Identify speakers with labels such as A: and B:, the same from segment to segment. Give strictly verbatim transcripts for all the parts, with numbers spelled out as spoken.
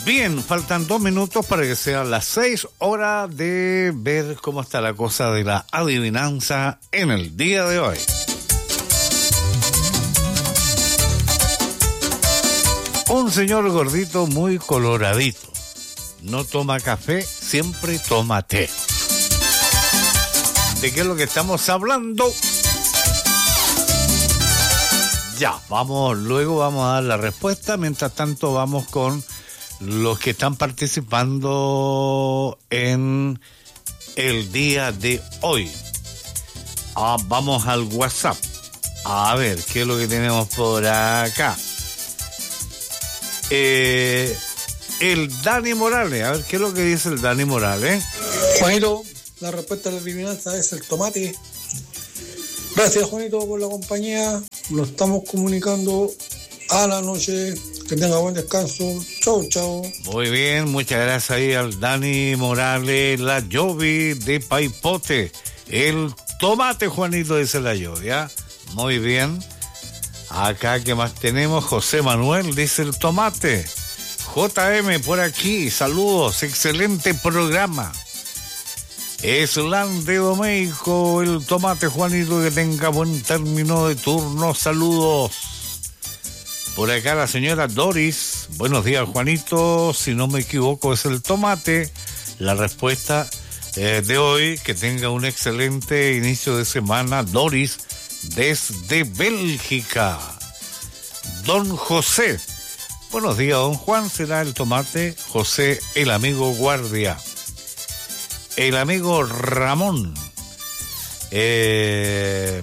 A: Bien, faltan dos minutos para que sean las seis, hora de ver cómo está la cosa de la adivinanza en el día de hoy. Un señor gordito muy coloradito. No toma café, siempre toma té. ¿De qué es lo que estamos hablando? Ya, vamos, luego vamos a dar la respuesta. Mientras tanto, vamos con los que están participando en el día de hoy. Ah, vamos al WhatsApp. A ver, ¿qué es lo que tenemos por acá? Eh, el Dani Morales. A ver, ¿qué es lo que dice el Dani Morales?
B: Juanito, la respuesta a la adivinanza es el tomate. Gracias, Juanito, por la compañía. Lo estamos comunicando a la noche. Que tenga buen descanso. Chau, chau.
A: Muy bien, muchas gracias ahí al Dani Morales, la Jovi de Paipote. El tomate, Juanito, dice la Jovi, ¿ya? Muy bien. Acá, ¿qué más tenemos? José Manuel dice el tomate. J M por aquí, saludos, excelente programa. Eslan de Domeico, el tomate, Juanito, que tenga buen término de turno, saludos. Por acá la señora Doris, buenos días, Juanito, si no me equivoco es el tomate. La respuesta eh, de hoy, que tenga un excelente inicio de semana, Doris, desde Bélgica. Don José, buenos días, don Juan, será el tomate. José, el amigo guardia. El amigo Ramón, eh...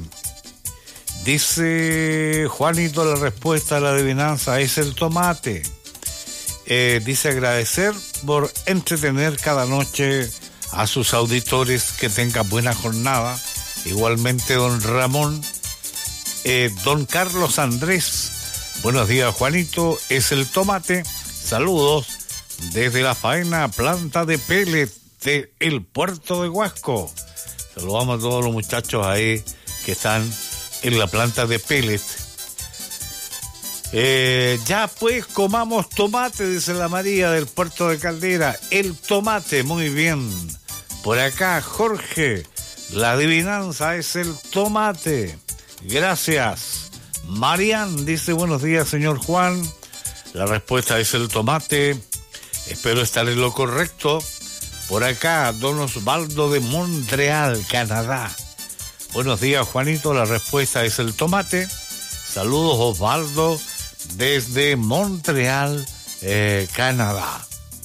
A: dice Juanito, la respuesta a la adivinanza es el tomate. Eh, dice agradecer por entretener cada noche a sus auditores, que tengan buena jornada. Igualmente don Ramón. Eh, don Carlos Andrés, buenos días, Juanito, es el tomate. Saludos desde la faena planta de pellet de el puerto de Huasco. Saludamos a todos los muchachos ahí que están en la planta de pellet. Eh, ya pues comamos tomate, dice la María del puerto de Caldera. El tomate, muy bien. Por acá Jorge, la adivinanza es el tomate. Gracias. Marian dice buenos días, señor Juan. La respuesta es el tomate. Espero estar en lo correcto. Por acá don Osvaldo de Montreal, Canadá. Buenos días, Juanito, la respuesta es el tomate. Saludos, Osvaldo, desde Montreal, eh, Canadá.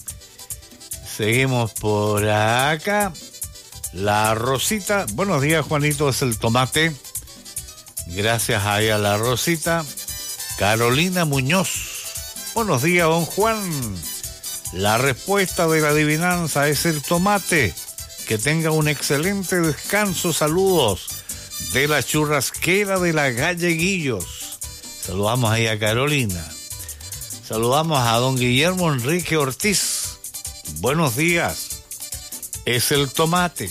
A: Seguimos por acá. La Rosita, buenos días, Juanito, es el tomate. Gracias ahí a la Rosita. Carolina Muñoz, buenos días, don Juan. La respuesta de la adivinanza es el tomate. Que tenga un excelente descanso. Saludos de la churrasquera de la Galleguillos. Saludamos ahí a Carolina. Saludamos a don Guillermo Enrique Ortiz. Buenos días. Es el tomate.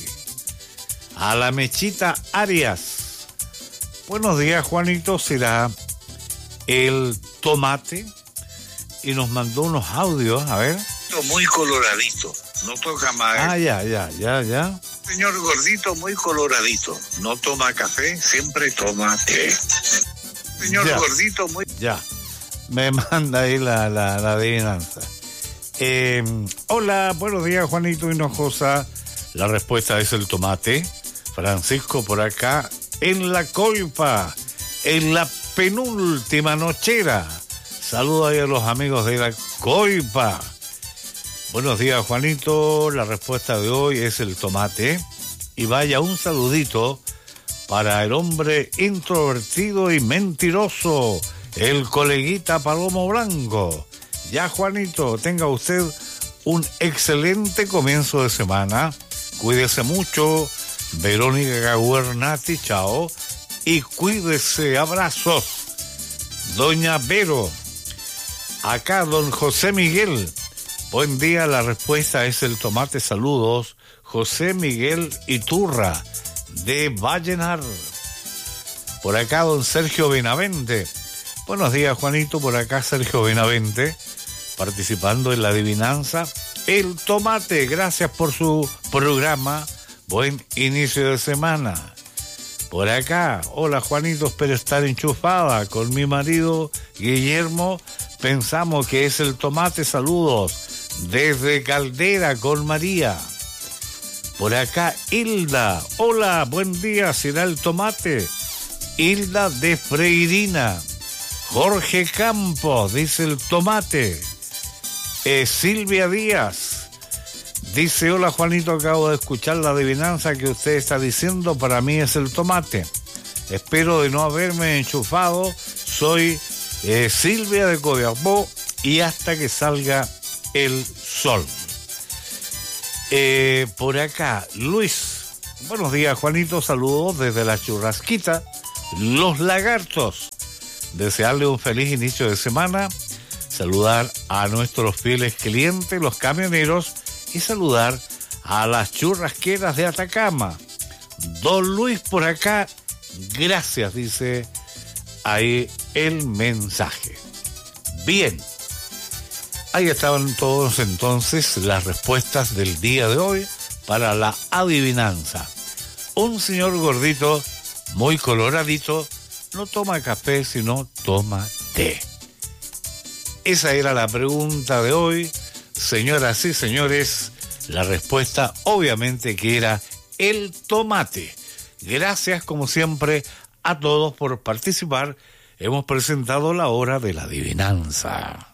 A: A la Mechita Arias. Buenos días, Juanito. Será el tomate. Y nos mandó unos audios, a ver.
C: Muy coloradito, no toca más.
A: Ah, ya, ya, ya, ya.
C: Señor gordito, muy coloradito, no toma café, siempre toma té. Señor
A: ya.
C: Gordito, muy...
A: Ya, me manda ahí la, la, la adivinanza. Eh, hola, buenos días, Juanito Hinojosa. La respuesta es el tomate. Francisco por acá, en la Coipa, en la penúltima nochera. Saludos ahí a los amigos de la Coipa. Buenos días, Juanito. La respuesta de hoy es el tomate. Y vaya un saludito para el hombre introvertido y mentiroso, el coleguita Palomo Blanco. Ya, Juanito, tenga usted un excelente comienzo de semana. Cuídese mucho. Verónica Gaguernati, chao. Y cuídese, abrazos. Doña Vero. Acá, don José Miguel. Buen día, la respuesta es el tomate. Saludos, José Miguel Iturra, de Vallenar. Por acá, don Sergio Benavente. Buenos días, Juanito. Por acá, Sergio Benavente. participando en la adivinanza. El tomate, gracias por su programa. Buen inicio de semana. Por acá, hola Juanito, espero estar enchufada con mi marido Guillermo. Pensamos que es el tomate, saludos. Desde Caldera con María. Por acá, Hilda, hola, buen día, ¿será el tomate? Hilda de Freirina. Jorge Campos, dice el tomate. Eh, Silvia Díaz, dice, hola Juanito, acabo de escuchar la adivinanza que usted está diciendo, para mí es el tomate. Espero de no haberme enchufado, soy eh, Silvia de Copiapó y hasta que salga el sol. Eh, por acá, Luis, buenos días Juanito, saludos desde la Churrasquita, Los Lagartos. Desearle un feliz inicio de semana, saludar a nuestros fieles clientes, los camioneros, y saludar a las churrasqueras de Atacama. Don Luis por acá, gracias, dice ahí el mensaje. Bien, ahí estaban todos entonces las respuestas del día de hoy para la adivinanza. Un señor gordito, muy coloradito, no toma café, sino toma té. Esa era la pregunta de hoy, señoras y señores. La respuesta, obviamente, que era el tomate. Gracias, como siempre, a todos por participar. Hemos presentado la hora de la adivinanza.